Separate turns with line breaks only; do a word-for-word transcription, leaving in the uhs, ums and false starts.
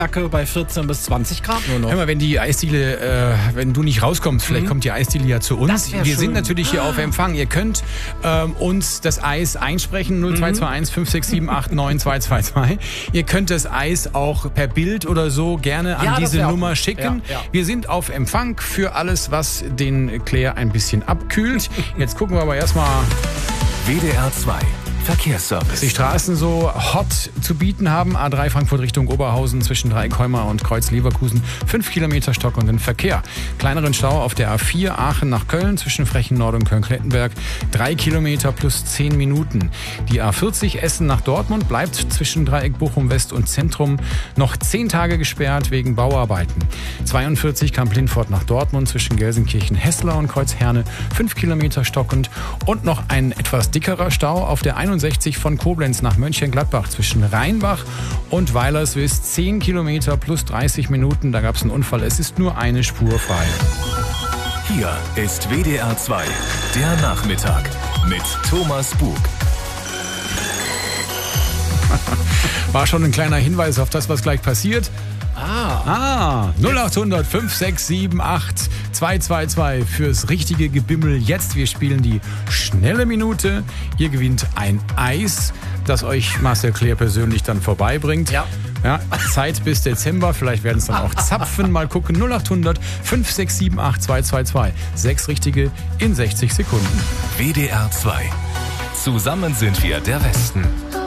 Jacke bei vierzehn bis zwanzig Grad nur noch.
Hör mal, wenn die Eisdiele, äh, wenn du nicht rauskommst, vielleicht mhm. kommt die Eisdiele ja zu uns. Wir schön. sind natürlich hier auf Empfang. Ihr könnt ähm, uns das Eis einsprechen, null zwei zwei eins fünf sechs sieben acht neun zwei zwei zwei. Ihr könnt das Eis auch per Bild oder so gerne an ja, diese Nummer schicken. Ja, ja. Wir sind auf Empfang für alles, was den Claire ein bisschen abkühlt. Jetzt gucken wir aber erstmal.
W D R zwei Verkehrsservice.
Die Straßen so hot zu bieten haben. A drei Frankfurt Richtung Oberhausen zwischen Dreieckholmer und Kreuz Leverkusen. Fünf Kilometer stockenden Verkehr. Kleineren Stau auf der A vier Aachen nach Köln zwischen Frechen Nord und Köln-Klettenberg. Drei Kilometer plus zehn Minuten. Die A vierzig Essen nach Dortmund bleibt zwischen Dreieck Bochum West und Zentrum noch zehn Tage gesperrt wegen Bauarbeiten. zweiundvierzig Kamp-Lindfort nach Dortmund zwischen Gelsenkirchen-Hessler und Kreuzherne. Fünf Kilometer stockend. Und noch ein etwas dickerer Stau auf der einundsechzig von Koblenz nach Mönchengladbach zwischen Rheinbach und Weilerswist. zehn Kilometer plus dreißig Minuten. Da gab es einen Unfall. Es ist nur eine Spur frei.
Hier ist W D R zwei, der Nachmittag mit Thomas Bug.
War schon ein kleiner Hinweis auf das, was gleich passiert.
Ah.
Ah, null acht hundert fünf sechs sieben acht zwei zwei zwei fürs richtige Gebimmel. Jetzt, wir spielen die schnelle Minute. Ihr gewinnt ein Eis, das euch Marcel Claire persönlich dann vorbeibringt.
Ja.
Ja, Zeit bis Dezember, vielleicht werden es dann auch Zapfen. Mal gucken, null acht hundert fünf sechs sieben acht zwei zwei zwei. Sechs richtige in sechzig Sekunden.
W D R zwei. Zusammen sind wir der Westen.